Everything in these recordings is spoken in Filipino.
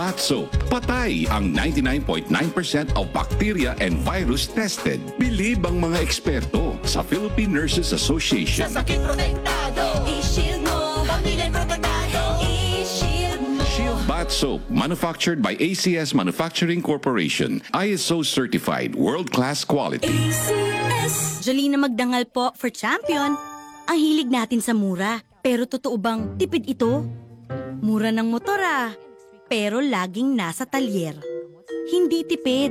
Bath Soap. Patay ang 99.9% of bacteria and virus tested. Believe ang mga eksperto sa Philippine Nurses Association. Sa sakit protektado, i-shield mo. Pamilya protektado, i-shield mo. Shield Bath Soap, manufactured by ACS Manufacturing Corporation. ISO certified, world-class quality. ACS. Jolina Magdangal po for champion. Ang hilig natin sa mura. Pero totoo bang tipid ito? Mura ng motor pero laging nasa talyer. Hindi tipid.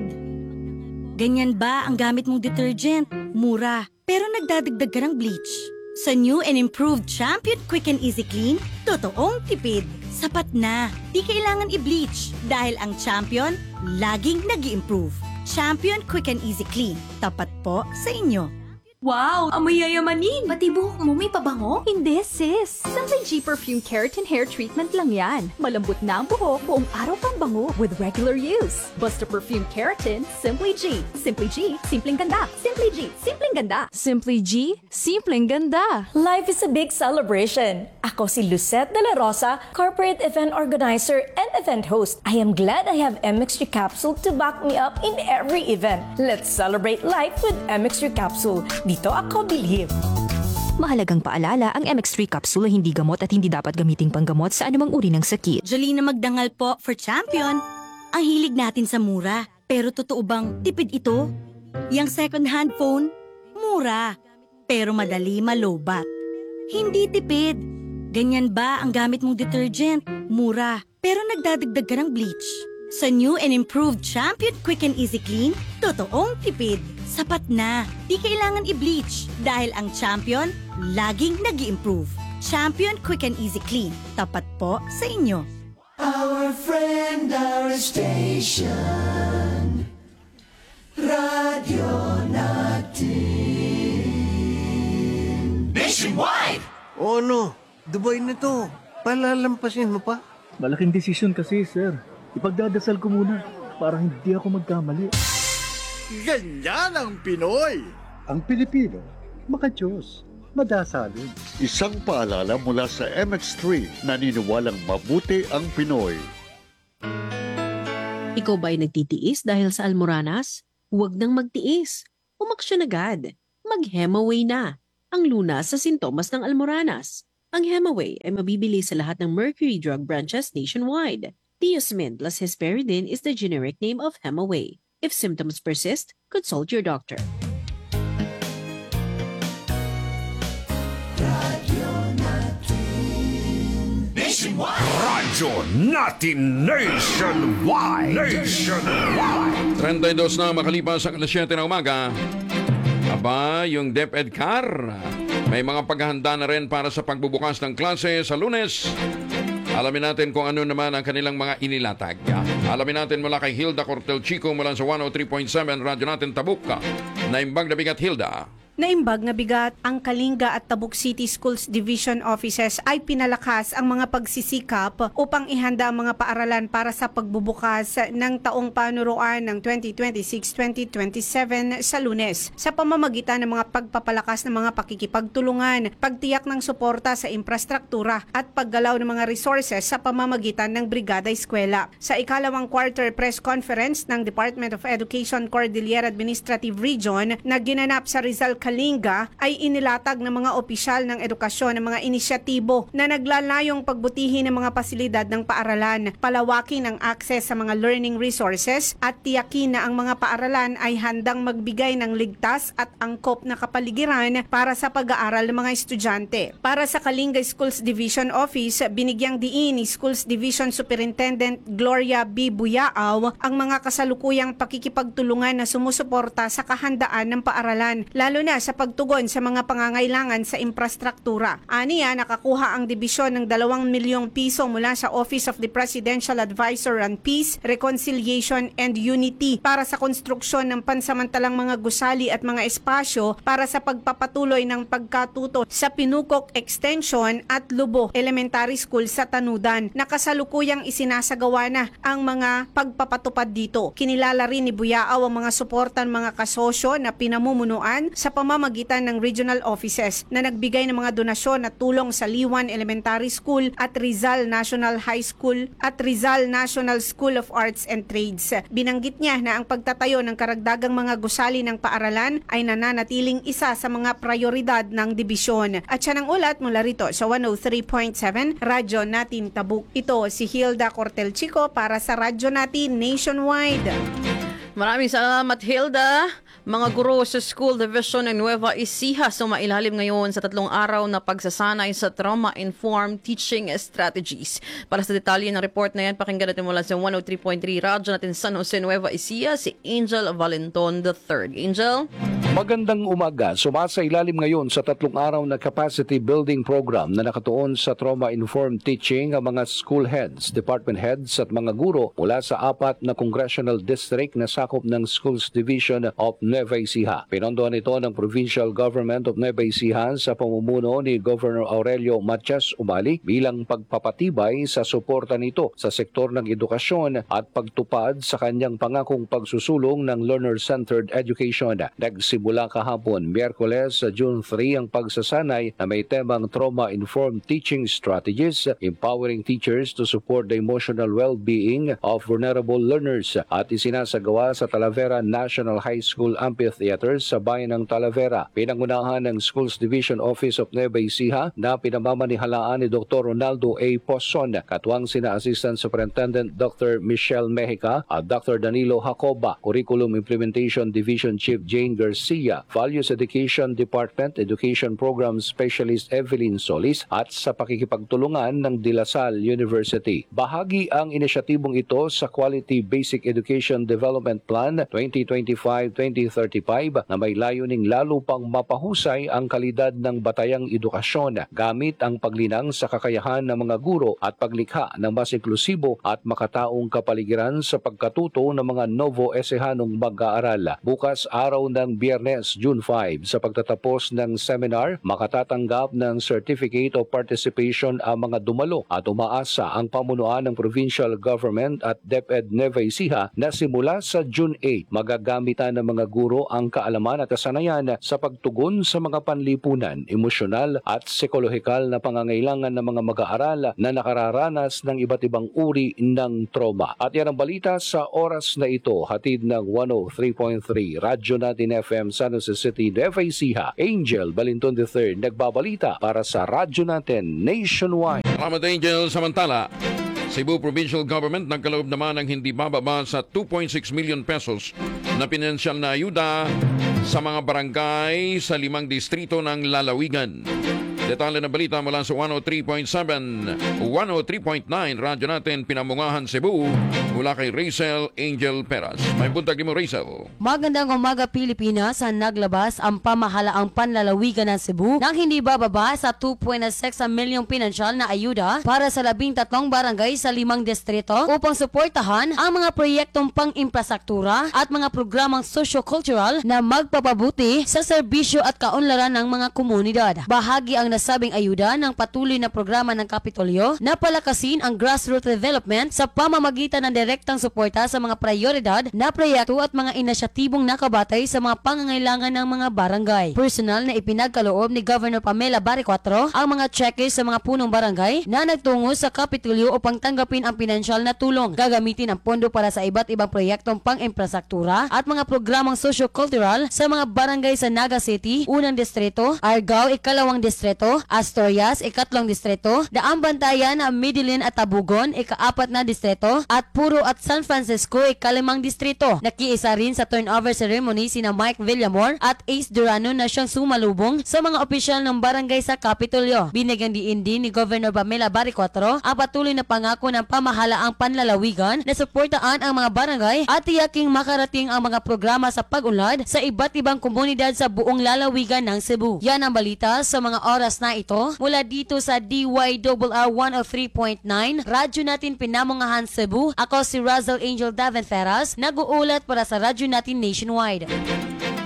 Ganyan ba ang gamit mong detergent? Mura, pero nagdadagdag ka ng bleach. Sa new and improved Champion Quick and Easy Clean, totoong tipid. Sapat na, di kailangan i-bleach dahil ang Champion laging nag-i-improve. Champion Quick and Easy Clean, tapat po sa inyo. Wow! Amoy yayamanin! Pati buhok mo may pabango? Hindi, sis! Simply G Perfume Keratin Hair Treatment lang yan. Malambot na ang buhok, buong araw pang bango with regular use. Basta Perfume Keratin, Simply G. Simply G, simpleng ganda. Simply G, simpleng ganda. Simply G, simpleng ganda. Life is a big celebration. Ako si Lucette De La Rosa, Corporate Event Organizer and Event Host. I am glad I have MX3 Capsule to back me up in every event. Let's celebrate life with MX3 Capsule. Dito ako bilib. Mahalagang paalala, ang MX3 capsule ay hindi gamot at hindi dapat gamiting panggamot sa anumang uri ng sakit. Jolina Magdangal po for champion. Ang hilig natin sa mura. Pero totoo bang tipid ito? Yang second-hand phone, mura. Pero madali malobat. Hindi tipid. Ganyan ba ang gamit mong detergent? Mura. Pero nagdadagdag ka ng bleach. Sa new and improved Champion Quick and Easy Clean, totoong tipid. Sapat na, di kailangan i-bleach dahil ang Champion laging nag-i-improve. Champion Quick and Easy Clean, tapat po sa inyo. Our friend, our station. Radyo natin. Nationwide! Oh no, Dubai na to. Palalampasin mo pa? Malaking desisyon kasi, sir. Ipagdadasal ko muna para hindi ako magkamali. Ganyan ang Pinoy! Ang Pilipino, makadiyos, madasalin. Isang paalala mula sa MX3, naniniwalang mabuti ang Pinoy. Ikaw ba ay nagtitiis dahil sa almoranas? Huwag nang magtiis. Umaksyon agad. Mag-Hemaway na. Ang lunas sa sintomas ng almoranas. Ang Hemaway ay mabibili sa lahat ng Mercury Drug branches nationwide. Diosmin plus Hesperidin is the generic name of Hemaway. If symptoms persist, consult your doctor. Radyo natin. Nationwide! Radyo natin nationwide! Nationwide! 32 na makalipas sa alas 7 ng umaga. Aba, yung DepEd Car, may mga paghahanda na rin para sa pagbubukas ng klase sa Lunes. Alamin natin kung ano naman ang kanilang mga inilatag. Alamin natin mula kay Hilda Cortel Chico mula sa 103.7 Radyo Natin Tabuk. Naimbag na bigat, Hilda. Naimbag na bigat, ang Kalinga at Tabuk City Schools Division Offices ay pinalakas ang mga pagsisikap upang ihanda ang mga paaralan para sa pagbubukas ng taong panuruan ng 2026-2027 sa Lunes sa pamamagitan ng mga pagpapalakas ng mga pakikipagtulungan, pagtiyak ng suporta sa infrastruktura at paggalaw ng mga resources sa pamamagitan ng Brigada Eskwela. Sa ikalawang quarter press conference ng Department of Education Cordillera Administrative Region na ginanap sa Rizal, Kalinga ay inilatag ng mga opisyal ng edukasyon ng mga inisyatibo na naglalayong pagbutihin ng mga pasilidad ng paaralan, palawakin ang access sa mga learning resources at tiyakin na ang mga paaralan ay handang magbigay ng ligtas at angkop na kapaligiran para sa pag-aaral ng mga estudyante. Para sa Kalinga Schools Division Office, binigyang diin ni Schools Division Superintendent Gloria B. Buyaaw ang mga kasalukuyang pakikipagtulungan na sumusuporta sa kahandaan ng paaralan, lalo na sa pagtugon sa mga pangangailangan sa infrastruktura. Aniya, nakakuha ang dibisyon ng 2 milyong piso mula sa Office of the Presidential Advisor on Peace, Reconciliation and Unity para sa konstruksyon ng pansamantalang mga gusali at mga espasyo para sa pagpapatuloy ng pagkatuto sa Pinukok Extension at Lubo Elementary School sa Tanudan. Nakasalukuyang isinasagawa na ang mga pagpapatupad dito. Kinilala rin ni Buyaaw ang mga suportan mga kasosyo na pinamumunuan sa pamamagitan ng regional offices na nagbigay ng mga donasyon at tulong sa Liwan Elementary School at Rizal National High School at Rizal National School of Arts and Trades. Binanggit niya na ang pagtatayo ng karagdagang mga gusali ng paaralan ay nananatiling isa sa mga prioridad ng dibisyon. At siya ng ulat mula rito sa 103.7 Radyo Natin Tabuk. Ito si Hilda Cortelchico para sa Radyo Natin Nationwide. Maraming salamat, Hilda. Mga guro sa School Division ng Nueva Ecija sumailalim ngayon sa 3 araw na pagsasanay sa trauma-informed teaching strategies. Para sa detalye ng report na yan, pakinggan natin mula sa 103.3 Radyo Natin San Jose, Nueva Ecija, si Angel Valenton III. Angel? Magandang umaga. Sumasailalim ngayon sa 3 araw na capacity building program na nakatuon sa trauma-informed teaching ang mga school heads, department heads at mga guro mula sa 4 na congressional district na sakop ng Schools Division of Nueva Ecija. Pinondohan ito ng Provincial Government of Nueva Ecija sa pamumuno ni Governor Aurelio Matias Umali bilang pagpapatibay sa suporta nito sa sektor ng edukasyon at pagtupad sa kanyang pangakong pagsusulong ng learner-centered education. Nagsimula kahapon, Miyerkules, June 3 ang pagsasanay na may temang trauma-informed teaching strategies, empowering teachers to support the emotional well-being of vulnerable learners at isinasagawa sa Talavera National High School Amphitheater sa bayan ng Talavera. Pinangunahan ng Schools Division Office of Nueva Ecija na pinamamanihalaan ni Dr. Ronaldo A. Poson, katuwang sina Assistant Superintendent Dr. Michelle Mejica at Dr. Danilo Jacoba, Curriculum Implementation Division Chief Jane Garcia, Values Education Department Education Program Specialist Evelyn Solis at sa pakikipagtulungan ng De La Salle University. Bahagi ang inisyatibong ito sa Quality Basic Education Development Plan 2025-2035 na may layuning lalo pang mapahusay ang kalidad ng batayang edukasyon gamit ang paglinang sa kakayahan ng mga guro at paglikha ng mas inklusibo at makataong kapaligiran sa pagkatuto ng mga Novo Ecehanong mag-aaral. Bukas araw ng Biyernes, June 5, sa pagtatapos ng seminar, makatatanggap ng Certificate of Participation ang mga dumalo at umaasa ang pamunuan ng Provincial Government at DepEd Nueva Ecija na simula sa June 8, magagamitan ng mga guro ang kaalaman at kasanayan sa pagtugon sa mga panlipunan, emosyonal at psikolohikal na pangangailangan ng mga mag-aaral na nakararanas ng iba't ibang uri ng trauma. At yan ang balita sa oras na ito, hatid ng 103.3 Radyo Natin FM San Jose City, Nueva Ecija. Angel Valenton III nagbabalita para sa Radyo Natin Nationwide. Salamat, Angel. Samantala, Cebu Provincial Government nagkaloob naman ng hindi bababa sa 2.6 million pesos na pinansyal na ayuda sa mga barangay sa 5 distrito ng lalawigan. Detalye na balita mula sa 103.7, 103.9 Radyo Natin Pinamungahan, Cebu, mula kay Rachel Angel Peras. May buntag mo, Rachel. Magandang umaga, Pilipinas. Naglabas ang pamahalaang panlalawigan ng Cebu nang hindi bababa sa 2.6 milyong pinansyal na ayuda para sa 13 barangay sa 5 distrito upang suportahan ang mga proyektong pang-infrastruktura at mga programang socio-cultural na magpapabuti sa serbisyo at kaunlaran ng mga komunidad. Bahagi ang nasabing ayuda ng patuloy na programa ng Kapitolyo na palakasin ang grassroots development sa pamamagitan ng direktang suporta sa mga prioridad na proyekto at mga inisyatibong nakabatay sa mga pangangailangan ng mga barangay. Personal na ipinagkaloob ni Governor Pamela Barriquatro ang mga cheque sa mga punong barangay na nagtungo sa Kapitolyo upang tanggapin ang pinansyal na tulong. Gagamitin ang pondo para sa iba't ibang proyektong pang-infrastruktura at mga programang socio-cultural sa mga barangay sa Naga City, 1 distrito, Argao, 2 distrito, Asturias, 3 distrito, Daang Bantayan, Midilin at Tabugon, 4 na distrito, at Puro at San Francisco, 5 distrito. Nakiisa rin sa turnover ceremony sina Mike Villamor at Ace Durano na siyang sumalubong sa mga opisyal ng barangay sa Kapitolyo. Binigyan din ni Governor Pamela Barriquatro ang patuloy na pangako ng pamahalaang panlalawigan na suportaan ang mga barangay at tiyaking makarating ang mga programa sa pag-unlad sa iba't ibang komunidad sa buong lalawigan ng Cebu. Yan ang balita sa mga oras na ito mula dito sa DYRR 103.9 Radyo Natin Pinamungahan, Cebu. Ako si Razel Angel Davenferas, nag-uulat para sa Radyo Natin Nationwide.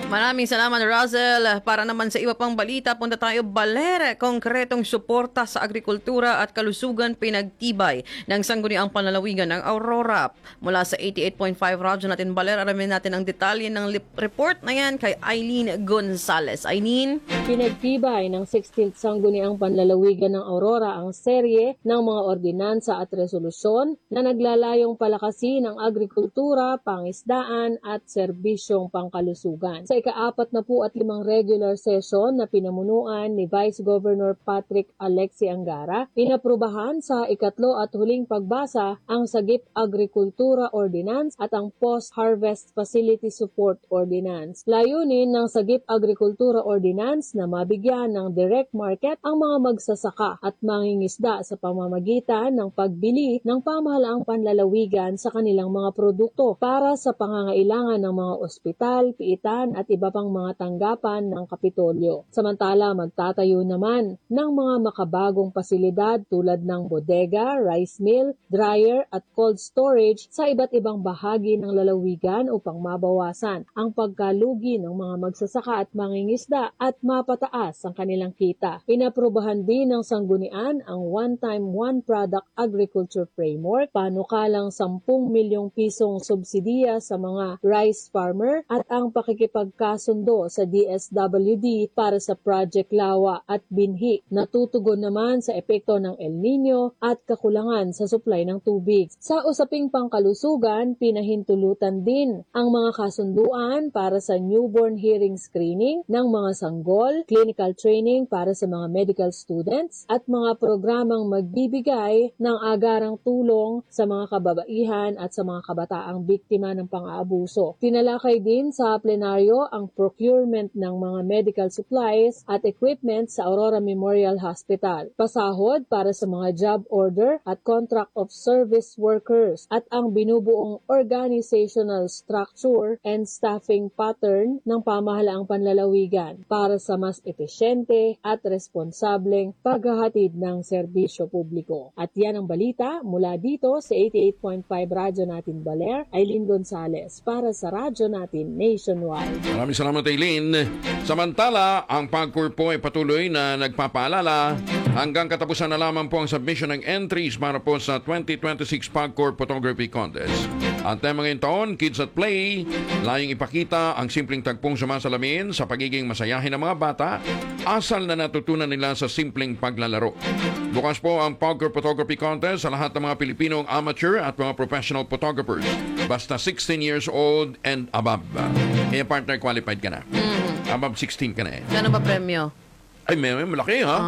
Maraming salamat, Russell. Para naman sa iba pang balita, punta tayo Baler. Konkretong suporta sa agrikultura at kalusugan pinagtibay ng sangguniang panlalawigan ng Aurora. Mula sa 88.5 Radyo natin Baler, alamin natin ang detalye ng report na yan kay Eileen Gonzalez. Eileen? Pinagtibay ng 16th Sangguniang Panlalawigan ng Aurora ang serye ng mga ordinansa at resolusyon na naglalayong palakasin ang agrikultura, pangisdaan at serbisyong pangkalusugan. Sa ika-45 regular session na pinamunuan ni Vice Governor Patrick Alexi Angara, inaprubahan sa ikatlo at huling pagbasa ang Sagip Agrikultura Ordinance at ang Post-Harvest Facility Support Ordinance. Layunin ng Sagip Agrikultura Ordinance na mabigyan ng direct market ang mga magsasaka at mangingisda sa pamamagitan ng pagbili ng pamahalaang panlalawigan sa kanilang mga produkto para sa pangangailangan ng mga ospital, piitan at iba pang mga tanggapan ng Kapitolyo. Samantala, magtatayo naman ng mga makabagong pasilidad tulad ng bodega, rice mill, dryer at cold storage sa iba't ibang bahagi ng lalawigan upang mabawasan ang pagkalugi ng mga magsasaka at mangingisda at mapataas ang kanilang kita. Inaprubahan din ng sanggunian ang one-time one-product agriculture framework, panukalang 10 milyong pisong subsidiya sa mga rice farmer at ang pakikipagkasundo sa DSWD para sa Project Lawa at Binhi. Natutugon naman sa epekto ng El Nino at kakulangan sa supply ng tubig. Sa usaping pangkalusugan, pinahintulutan din ang mga kasunduan para sa newborn hearing screening ng mga sanggol, clinical training para sa mga medical students at mga programang magbibigay ng agarang tulong sa mga kababaihan at sa mga kabataang biktima ng pang-aabuso. Tinalakay din sa plenaryo ang procurement ng mga medical supplies at equipment sa Aurora Memorial Hospital, pasahod para sa mga job order at contract of service workers at ang binubuong organizational structure and staffing pattern ng pamahalaang panlalawigan para sa mas epesyente at responsableng paghahatid ng serbisyo publiko. At yan ang balita mula dito sa 88.5 Radyo Natin Baler, Eileen Gonzalez para sa Radyo Natin Nationwide. Maraming salamat, Eileen. Samantala, ang PAGCOR po ay patuloy na nagpapaalala hanggang katapusan na lamang po ang submission ng entries para po sa 2026 PAGCOR Photography Contest. Ang tema ngayong taon, Kids at Play, layong ipakita ang simpleng tagpong sumasalamin sa pagiging masayahin ng mga bata, asal na natutunan nila sa simpleng paglalaro. Bukas po ang PAGCOR Photography Contest sa lahat ng mga Pilipinong amateur at mga professional photographers. Basta 16 years old and above. Kaya partner, qualified ka na. Above 16 ka na eh. Ano ba premyo? Ay, may malaki ha.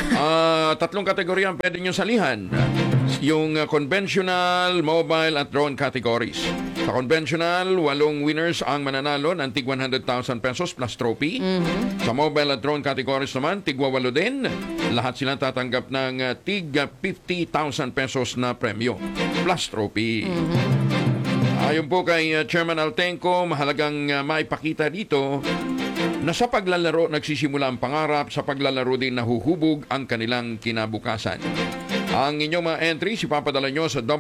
Tatlong kategorya ang pwede nyo salihan. Yung conventional, mobile at drone categories. Sa conventional, 8 winners ang mananalo ng tig 100,000 pesos plus trophy. Sa mobile at drone categories naman, tig 8 din. Lahat sila tatanggap ng tig 50,000 pesos na premyo plus trophy. Ayon po kay Chairman Altenco, mahalagang maipakita dito na sa paglalaro nagsisimula ang pangarap, sa paglalaro din nahuhubog ang kanilang kinabukasan. Ang inyong mga entries ipapadala nyo sa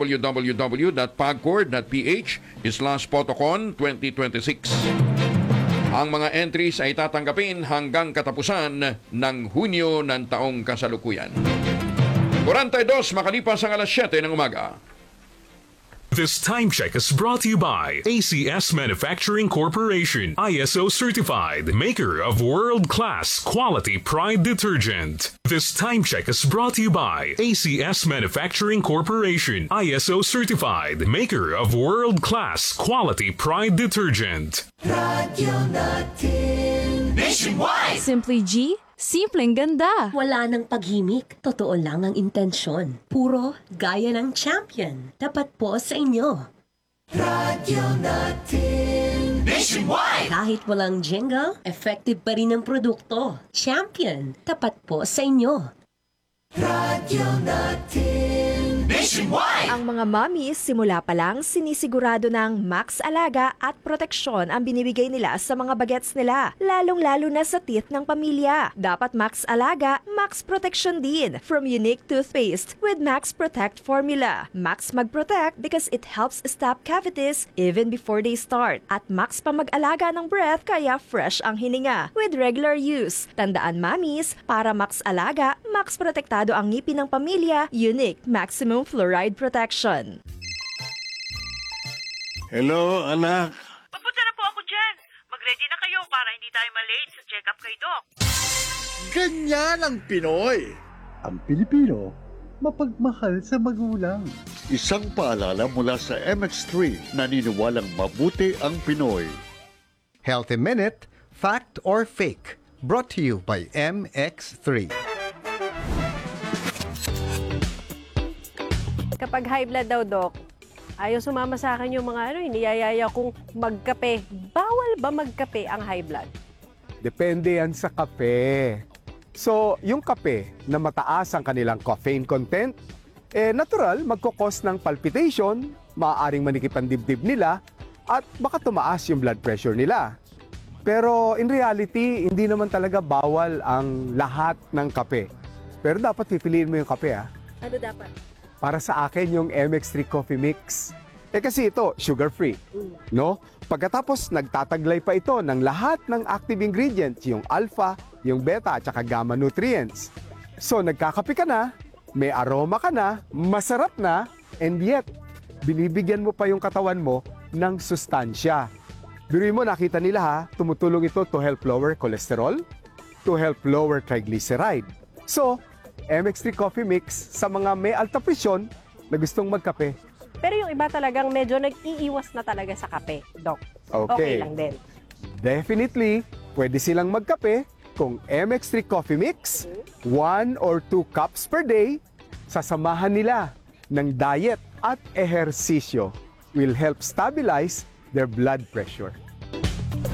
www.pagcor.ph/photocon 2026. Ang mga entries ay tatanggapin hanggang katapusan ng Hunyo ng taong kasalukuyan. 42 makalipas ang alas 7 ng umaga. This time check is brought to you by ACS Manufacturing Corporation, ISO certified, maker of world-class quality Pride detergent. This time check is brought to you by ACS Manufacturing Corporation, ISO certified, maker of world-class quality Pride detergent. Radyo Natin Nationwide. Simply G, simpleng ganda. Wala nang paghimik, totoo lang ang intensyon. Puro gaya ng champion. Tapat po sa inyo. Radyo Natin Nationwide. Kahit walang jingle, effective pa rin ang produkto. Champion, tapat po sa inyo. Radyo Natin Nationwide! Ang mga mommies simula pa lang sinisigurado ng max alaga at proteksyon ang binibigay nila sa mga bagets nila, lalong-lalo na sa teeth ng pamilya. Dapat max alaga, max protection din from Unique Toothpaste with Max Protect formula. Max mag-protect because it helps stop cavities even before they start. At max pa mag-alaga ng breath kaya fresh ang hininga with regular use. Tandaan mommies, para max alaga, max protektado ang ngipin ng pamilya, Unique Maximum Fluoride Protection. Hello, anak. Papunta na po ako dyan. Mag-ready na kayo para hindi tayo malate sa check-up kay Doc. Ganyan ang Pinoy. Ang Pilipino, mapagmahal sa magulang. Isang paalala mula sa MX3, naniniwalang mabuti ang Pinoy. Healthy Minute, Fact or Fake, brought to you by MX3. Kapag high blood daw, Doc, ayaw sumama sa akin yung mga niyayaya kong magkape. Bawal ba magkape ang high blood? Depende yan sa kape. So, yung kape na mataas ang kanilang caffeine content, natural magkukos ng palpitation, maaaring manikip ang dibdib nila, at baka tumaas yung blood pressure nila. Pero in reality, hindi naman talaga bawal ang lahat ng kape. Pero dapat pipiliin mo yung kape, ha? Ano dapat? Para sa akin, yung MX3 Coffee Mix. Kasi ito, sugar-free. No? Pagkatapos, nagtataglay pa ito ng lahat ng active ingredients, yung alpha, yung beta, at saka gamma nutrients. So, nagkakape ka na, may aroma ka na, masarap na, and yet, binibigyan mo pa yung katawan mo ng sustansya. Biruin mo, nakita nila ha, tumutulong ito to help lower cholesterol, to help lower triglyceride. So, MX3 Coffee Mix sa mga may alta presyon na gustong magkape. Pero yung iba talagang medyo nag-iiwas na talaga sa kape, Doc. Okay lang din. Definitely, pwede silang magkape kung MX3 Coffee Mix, 1 or 2 cups per day, sasamahan nila ng diet at ehersisyo will help stabilize their blood pressure.